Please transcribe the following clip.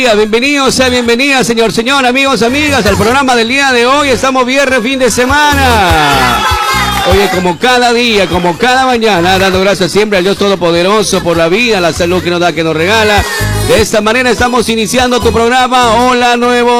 días, bienvenidos, bienvenida, señor, amigos, amigas, al programa del día de hoy. Estamos viernes, fin de semana. Oye, como cada día, como cada mañana, dando gracias siempre al Dios Todopoderoso por la vida, la salud que nos da, que nos regala. De esta manera estamos iniciando tu programa. Hola, nuevo.